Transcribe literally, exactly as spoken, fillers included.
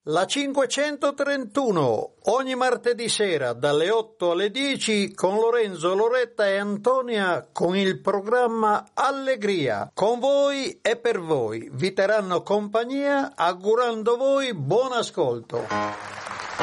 La cinquecentotrentuno, ogni martedì sera dalle otto alle dieci con Lorenzo, Loretta e Antonia con il programma Allegria. Con voi e per voi. Vi terranno compagnia augurando voi buon ascolto.